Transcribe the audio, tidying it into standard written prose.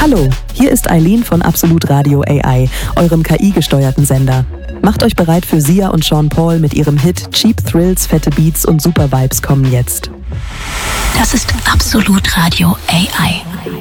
Hallo, hier ist Eileen von Absolut Radio AI, eurem KI-gesteuerten Sender. Macht euch bereit für Sia und Sean Paul mit ihrem Hit Cheap Thrills, fette Beats und Super Vibes kommen jetzt. Das ist Absolut Radio AI.